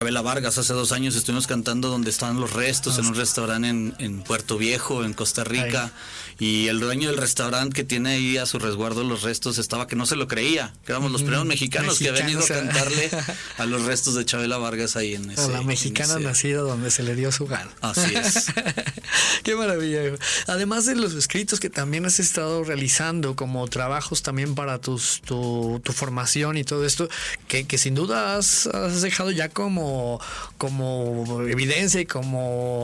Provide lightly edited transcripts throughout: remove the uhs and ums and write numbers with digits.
Chabela Vargas. Hace 2 años estuvimos cantando donde estaban los restos, en un restaurante en Puerto Viejo, en Costa Rica. Ahí. Y el dueño del restaurante, que tiene ahí a su resguardo los restos, estaba que no se lo creía, que éramos los primeros mexicanos que habían ido a cantarle a los restos de Chabela Vargas ahí en ese... A la mexicana nacida donde se le dio su gana. Así es. Qué maravilla. Además de los escritos que también has estado realizando como trabajos también para tu formación y todo esto, que sin duda has dejado ya como evidencia y como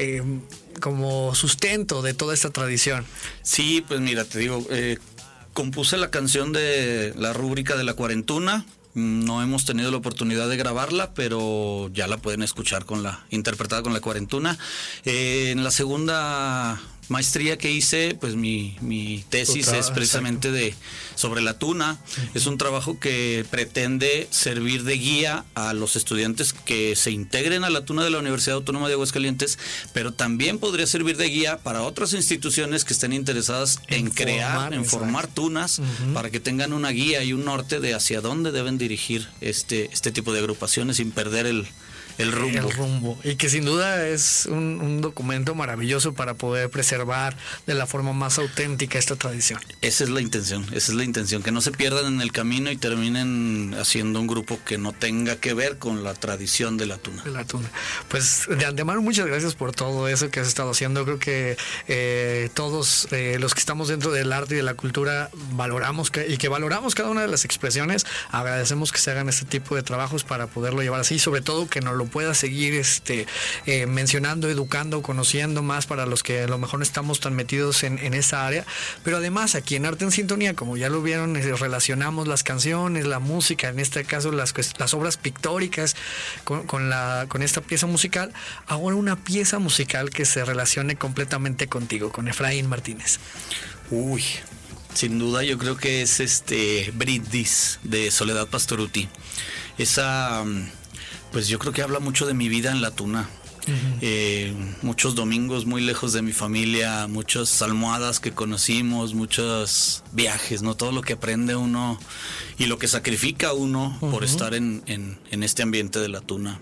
sustento de toda esta tradición. Sí, pues mira, te digo, compuse la canción de la rúbrica de la cuarentuna. No hemos tenido la oportunidad de grabarla, pero ya la pueden escuchar interpretada con la cuarentuna. En la segunda maestría que hice, pues mi tesis es precisamente sobre la tuna. Es un trabajo que pretende servir de guía a los estudiantes que se integren a la tuna de la Universidad Autónoma de Aguascalientes, pero también podría servir de guía para otras instituciones que estén interesadas en formar tunas, para que tengan una guía y un norte de hacia dónde deben dirigir este tipo de agrupaciones sin perder el rumbo. Y que sin duda es un documento maravilloso para poder preservar de la forma más auténtica esta tradición. Esa es la intención, que no se pierdan en el camino y terminen haciendo un grupo que no tenga que ver con la tradición de la tuna. Pues de antemano muchas gracias por todo eso que has estado haciendo. Creo que todos los que estamos dentro del arte y de la cultura valoramos cada una de las expresiones. Agradecemos que se hagan este tipo de trabajos para poderlo llevar así, sobre todo que nos lo pueda seguir mencionando, educando, conociendo más para los que a lo mejor no estamos tan metidos en esa área. Pero además aquí en Arte en Sintonía, como ya lo vieron, relacionamos las canciones, la música, en este caso las obras pictóricas con esta pieza musical. Ahora una pieza musical que se relacione completamente contigo, con Efraín Martínez. Uy, sin duda yo creo que es Brindis de Soledad Pastorutti. Esa... Pues yo creo que habla mucho de mi vida en la tuna. Muchos domingos muy lejos de mi familia, muchas almohadas que conocimos, muchos viajes, ¿no? Todo lo que aprende uno y lo que sacrifica uno por estar en este ambiente de la tuna.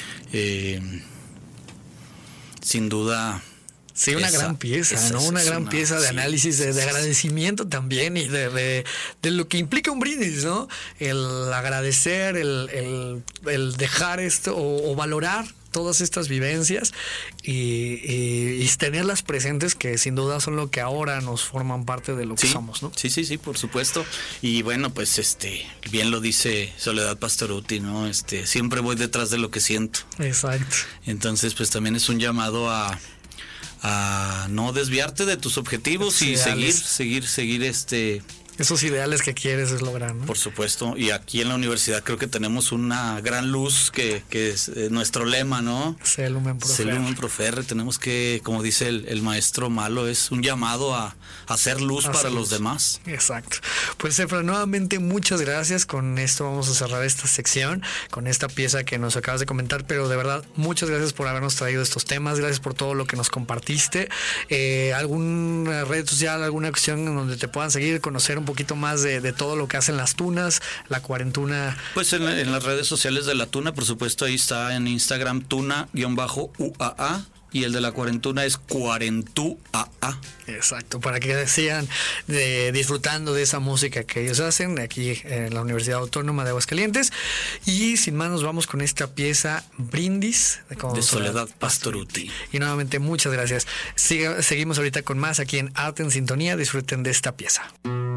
Sin duda... Sí, una gran pieza, ¿no? Una gran pieza de análisis, de agradecimiento también y de lo que implica un brindis, ¿no? El agradecer, el dejar esto o valorar todas estas vivencias y tenerlas presentes, que sin duda son lo que ahora nos forman parte de lo que somos, ¿no? Sí, por supuesto. Y bueno, pues bien lo dice Soledad Pastorutti, ¿no? Siempre voy detrás de lo que siento. Exacto. Entonces, pues también es un llamado a no desviarte de tus objetivos y seguir esos ideales que quieres lograr, ¿no? Por supuesto, y aquí en la universidad creo que tenemos una gran luz que es nuestro lema, ¿no? Se lumen proferre. Tenemos que, como dice el maestro Malo, es un llamado a hacer luz para los demás. Exacto. Pues Efra, nuevamente muchas gracias. Con esto vamos a cerrar esta sección, con esta pieza que nos acabas de comentar, pero de verdad, muchas gracias por habernos traído estos temas, gracias por todo lo que nos compartiste. ¿Alguna red social, alguna acción en donde te puedan seguir, conocer un poquito más de todo lo que hacen las tunas, la cuarentuna? Pues en las redes sociales de la tuna, por supuesto, ahí está en Instagram tuna_UAA, y el de la cuarentuna es cuarentuAA. Exacto, para que sigan disfrutando de esa música que ellos hacen aquí en la Universidad Autónoma de Aguascalientes. Y sin más, nos vamos con esta pieza Brindis de Soledad Pastorutti. Y nuevamente muchas gracias. Seguimos ahorita con más aquí en Arte en Sintonía. Disfruten de esta pieza.